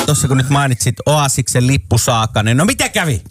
tuossa kun nyt mainitsit Oasiksen lippusaaka, niin no mitä kävi?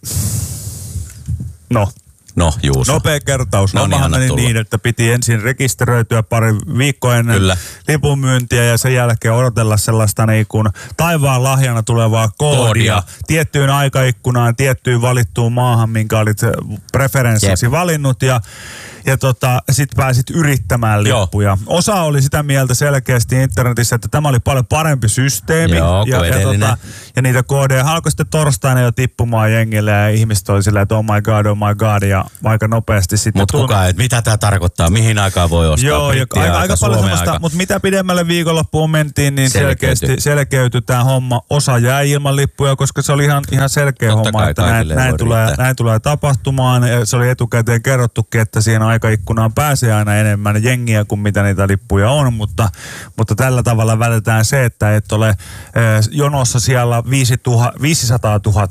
No, Juuso. Nopea kertaus. Hommahan meni niin, että piti ensin rekisteröityä pari viikkoa ennen lipunmyyntiä ja sen jälkeen odotella sellaista niin kuin taivaan lahjana tulevaa koodia. Tiettyyn aikaikkunaan, tiettyyn valittuun maahan, minkä olit preferenssiksi valinnut ja sit pääsit yrittämään lippuja. Osa oli sitä mieltä selkeästi internetissä, että tämä oli paljon parempi systeemi. Ja niitä koodeja alkoi sitten torstaina jo tippumaan jengille ja ihmiset oli silleen, että oh my god ja aika nopeasti sitten. Mutta mitä tämä tarkoittaa? Mihin aikaan voi ostaa? Joo, aika paljon semmoista, mutta mitä pidemmälle viikonloppuun mentiin, niin selkeytyi tämä homma. Osa jäi ilman lippuja, koska se oli ihan selkeä homma, että näin tulee tapahtumaan. Ja se oli etukäteen kerrottukin, että siihen aikaikkunaan pääsee aina enemmän jengiä kuin mitä niitä lippuja on, mutta tällä tavalla vältetään se, että et ole jonossa siellä 500 000,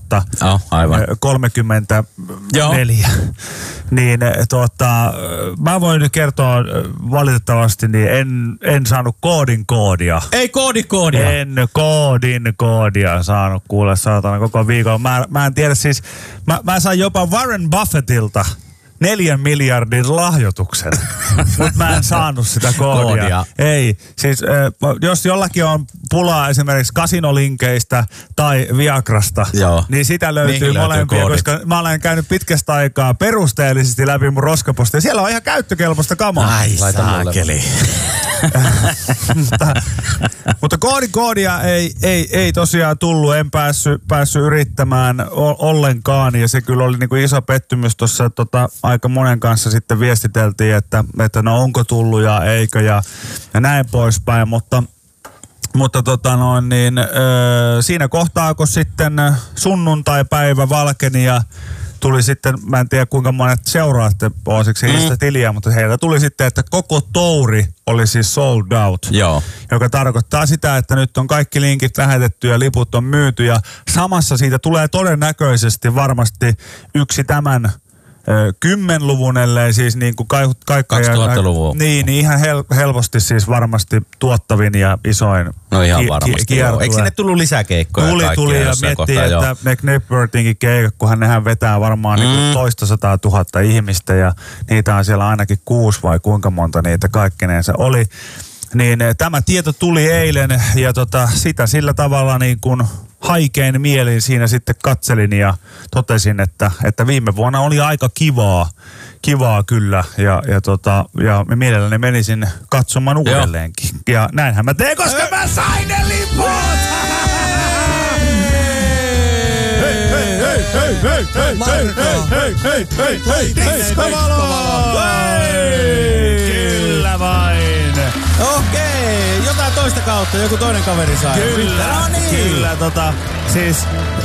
34. Niin mä voin nyt kertoa valitettavasti, niin en saanut koodin koodia. Ei koodin koodia? En koodin koodia saanut, kuule saatana koko viikon. Mä en tiedä siis, mä sain jopa Warren Buffettilta 4 miljardin lahjoituksen, mutta mä en saanut sitä koodia. Ei, siis jos jollakin on pulaa esimerkiksi kasinolinkeistä tai Viagrasta, niin sitä löytyy molempia, koska mä olen käynyt pitkästä aikaa perusteellisesti läpi mun roskapostia. Ja siellä on ihan käyttökelpoista kamaa. Ai saakeli. Mutta koodia ei tosiaan tullut, en päässyt yrittämään ollenkaan ja se kyllä oli niinku iso pettymys tuossa aika monen kanssa sitten viestiteltiin, että no onko tullut ja eikö ja näin poispäin, mutta siinä kohtaa, kun sitten sunnuntai-päivä valkeni ja tuli sitten, mä en tiedä kuinka monet seuraatte Oasiksen Insta-tiliä, mutta heiltä tuli sitten, että koko touri oli siis sold out. Joo. Joka tarkoittaa sitä, että nyt on kaikki linkit lähetetty ja liput on myyty ja samassa siitä tulee todennäköisesti varmasti yksi tämän 10-luvun, ellei siis niin kuin 2000-luvun. Niin ihan helposti siis varmasti tuottavin ja isoin varmasti. Eikö sinne tullut lisäkeikkoja? Tuli ja miettii, että McNippertinkin keikat, kunhan nehän vetää varmaan niin toista 100 000 ihmistä ja niitä on siellä ainakin 6 vai kuinka monta niitä kaikkinensa oli. Niin tämä tieto tuli eilen ja sitä sillä tavalla niin kuin haikein mielin siinä sitten katselin ja totesin, että viime vuonna oli aika kivaa kyllä ja mielelläni menisin katsomaan uudelleenkin. Ja näinhän mä teen, koska mä sain ne liput! Kyllä vain! Okei, jotain toista kautta, joku toinen kaveri sai. Kyllä, siis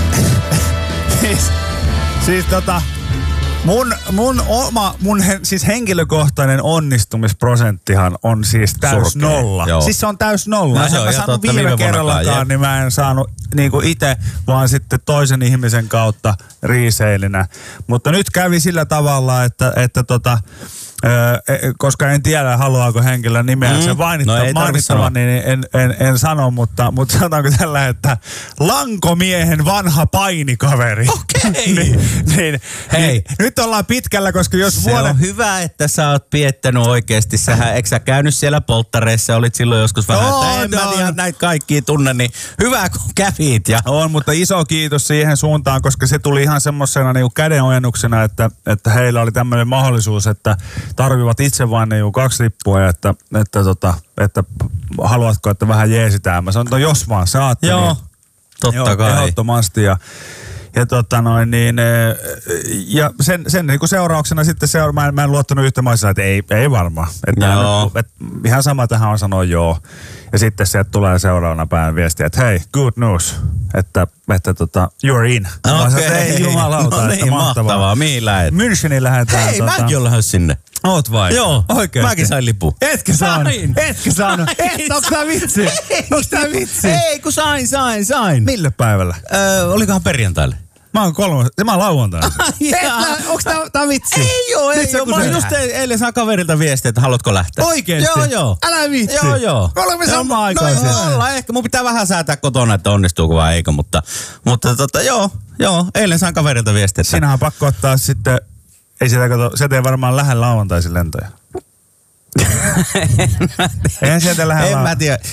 siis henkilökohtainen onnistumisprosenttihan on siis täys nolla. Joo. Siis se on täys nolla. No, se on mä saanut viime kerrallakaan, niin mä en saanut niinku itse, vaan sitten toisen ihmisen kautta riiseilinä. Mutta nyt kävi sillä tavalla, että koska en tiedä, haluaako henkilö nimeänsä mainittavan, niin en sano, mutta sanotaanko tällä, että lankomiehen vanha painikaveri. Okei. Hei. Nyt ollaan pitkällä, koska jos se on hyvä, että sä oot piettänyt oikeesti. Eikö sä käynyt siellä polttareissa, olit silloin joskus vähän, että en mä ihan näitä kaikkia tunne, niin hyvä kun kävit. On, mutta iso kiitos siihen suuntaan, koska se tuli ihan semmosena niinku kädenojennuksena, että heillä oli tämmöinen mahdollisuus, että tarvivat itse vain 2 lippua ja että haluatko, että vähän jeesitään. Mä sanoin, että jos vaan saatte. Joo, niin, totta kai. Ehdottomasti ja sen niin kuin seurauksena sitten mä en luottanut yhtä maissa, että ei varmaan. Ihan sama tähän on sanoa joo. Ja sitten sieltä tulee seuraavana päivänä viestiä, että hei, good news, että you're in. Okei. Ei jumalauta, no niin, mahtavaa. Mihin lähet? Münchenin lähdetään. Hei, mäkin olen lähes sinne. Oot vai? Joo, oikeesti. Mäkin sain lipun. Etkö saanut? Onks tää vitsi? Ei, kun sain. Millä päivällä? Olikohan perjantaille? Mä oon lauantaina. Onks tää vitsi? Ei oo. Mä just eilen saan kaverilta viestiä, että haluatko lähteä. Oikeesti? Joo. Älä viitti. Joo. Olemme samaan aikaan. No ehkä. Mun pitää vähän säätää kotona, että onnistuuko vai eikö, mutta joo. Eilen saan kaverilta viestiä. Siinähän on pakko ottaa sitten, ei sitä kato, se ei varmaan lähde lauantaisin lentoja. Eihän sieltä lähde En mä tiedä.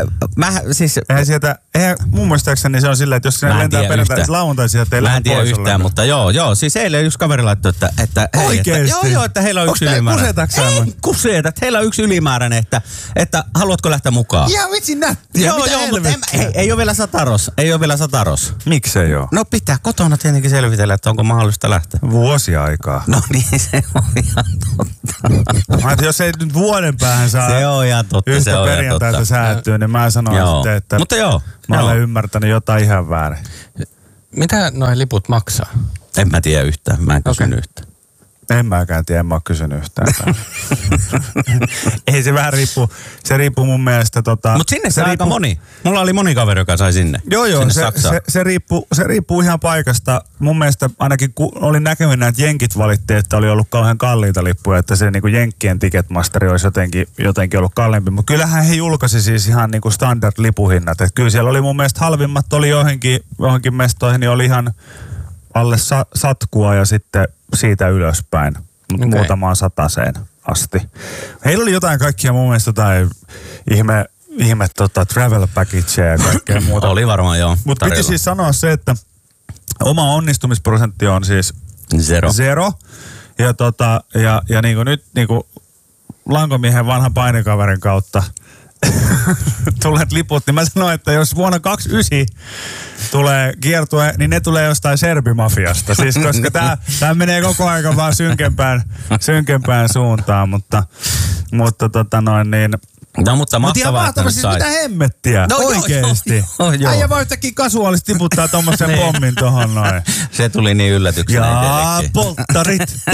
Eihän mun muistaakseni se on silleen, että jos sinne lentää perjantaisin lauantaisin, että ei lähde pois. Mä en tiedä yhtään, mutta joo. Siis eilen yksi kaveri laittoi, että hei, oikeesti? että heillä on yksi ylimääräinen. Ei kuseta, että heillä on yksi ylimääräinen, että haluatko lähteä mukaan? Ihan vitsin nättiä. Joo, mutta ei ole vielä sataros. Miksi ei oo? No pitää kotona tietenkin selvitellä, että onko mahdollista lähteä. Vuosi aikaa. No niin, se on ihan totta. Jos ei nyt vuoden päähän saa se on ihan totta, yhtä perjantaita säätyä, niin mä sanon sitten, että mutta mä olen ymmärtänyt jotain ihan väärin. Mitä noi liput maksaa? En mä tiedä yhtään, mä en kysynyt yhtään. En mäkään tiedä, en mä oo kysynyt yhtään. Ei se vähän riippuu, se riippuu mun mielestä Mut sinne se aika moni. Mulla oli moni kaveri, joka sai sinne. Joo, se riippuu ihan paikasta. Mun mielestä ainakin olin näkevinä, että jenkit valittiin, että oli ollut kauhean kalliita lippuja, että se niinku jenkkien Ticketmasteri olisi jotenkin ollut kalliimpi. Mutta kyllähän he julkaisi siis ihan niinku standard lipuhinnat. Et kyllä siellä oli mun mielestä halvimmat, oli johonkin mestoihin, niin oli ihan alle satkua ja sitten siitä ylöspäin. Muutamaan sataseen asti. Heillä oli jotain kaikkia mun mielestä jotain ihme travel packageja ja kaikkea muuta. Oli varmaan joo. Mutta piti siis sanoa se, että oma onnistumisprosentti on siis zero. Ja niinku nyt niinku lankomiehen vanhan painikaverin kautta tulet liput, niin mä sanoin, että jos vuonna 29 tulee kiertue, niin ne tulee jostain serbimafiasta. Siis koska tää menee koko ajan vaan synkempään suuntaan, mutta niin. No mutta mahtavaa, että siis mitä hemmettiä, oikeesti. Äijä vaan yhtäkkiä kasuaalisesti tiputtaa tommosen pommin tohon noin. Se tuli niin yllätyksenä itsellekin.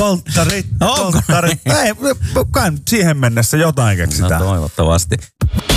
Polttarit. Ei, siihen mennessä jotain keksitään. No toivottavasti.